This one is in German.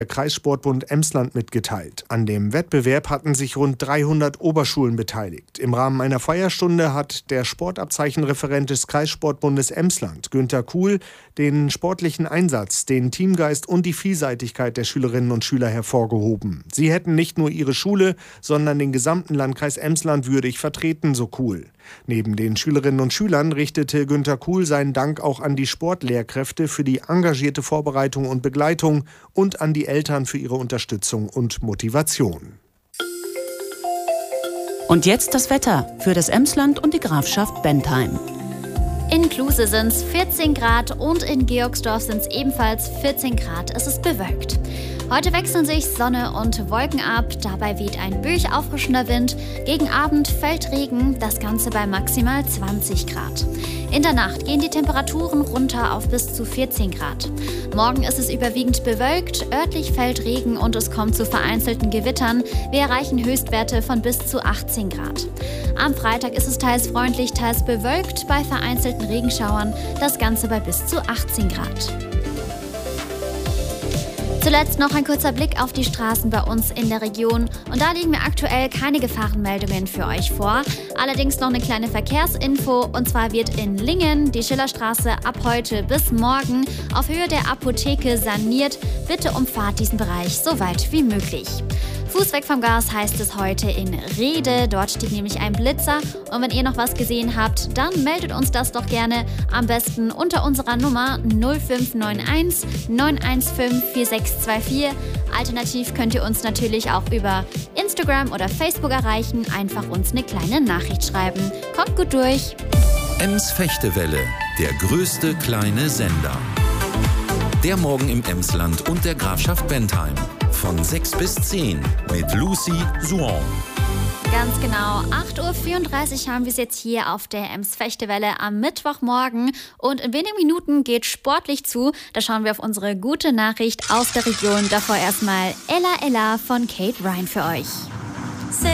der Kreissportbund Emsland mitgeteilt. An dem Wettbewerb hatten sich rund 300 Oberschulen beteiligt. Im Rahmen einer Feierstunde hat der Sportabzeichenreferent des Kreissportbundes Emsland, Günther Kuhl, den sportlichen Einsatz, den Teamgeist und die Vielseitigkeit der Schülerinnen und Schüler hervorgehoben. Sie hätten nicht nur ihre Schule, sondern den gesamten Landkreis Emsland würdig vertreten, so Kuhl. Neben den Schülerinnen und Schülern richtete Günther Kuhl seinen Dank auch an die Sportlehrkräfte für die engagierte Vorbereitung und Begleitung und an die Eltern für ihre Unterstützung und Motivation. Und jetzt das Wetter für das Emsland und die Grafschaft Bentheim. In Kluse sind es 14 Grad und in Georgsdorf sind es ebenfalls 14 Grad. Es ist bewölkt. Heute wechseln sich Sonne und Wolken ab. Dabei weht ein böig auffrischender Wind. Gegen Abend fällt Regen, das Ganze bei maximal 20 Grad. In der Nacht gehen die Temperaturen runter auf bis zu 14 Grad. Morgen ist es überwiegend bewölkt, örtlich fällt Regen und es kommt zu vereinzelten Gewittern. Wir erreichen Höchstwerte von bis zu 18 Grad. Am Freitag ist es teils freundlich, teils bewölkt, bei vereinzelten Regenschauern, das Ganze bei bis zu 18 Grad. Zuletzt noch ein kurzer Blick auf die Straßen bei uns in der Region. Und da liegen mir aktuell keine Gefahrenmeldungen für euch vor. Allerdings noch eine kleine Verkehrsinfo. Und zwar wird in Lingen die Schillerstraße ab heute bis morgen auf Höhe der Apotheke saniert. Bitte umfahrt diesen Bereich so weit wie möglich. Fuß weg vom Gas heißt es heute in Rhede. Dort steht nämlich ein Blitzer. Und wenn ihr noch was gesehen habt, dann meldet uns das doch gerne. Am besten unter unserer Nummer 0591 915 4624. Alternativ könnt ihr uns natürlich auch über Instagram oder Facebook erreichen. Einfach uns eine kleine Nachricht schreiben. Kommt gut durch. Ems Fechtewelle, der größte kleine Sender. Der Morgen im Emsland und der Grafschaft Bentheim. Von 6 bis 10 mit Lucy Suon. Ganz genau, 8.34 Uhr haben wir es jetzt hier auf der Ems Fechtewelle am Mittwochmorgen. Und in wenigen Minuten geht sportlich zu. Da schauen wir auf unsere gute Nachricht aus der Region. Davor erstmal Ella Ella von Kate Ryan für euch.